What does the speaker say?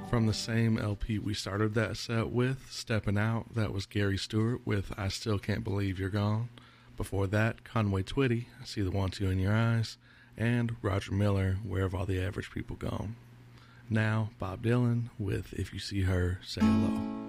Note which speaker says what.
Speaker 1: From the same LP we started that set with, Steppin' Out, that was Gary Stewart with I Still Can't Believe You're Gone. Before that, Conway Twitty, I See the Want To in Your Eyes, and Roger Miller, Where Have All the Average People Gone. Now, Bob Dylan with If You See Her, Say Hello.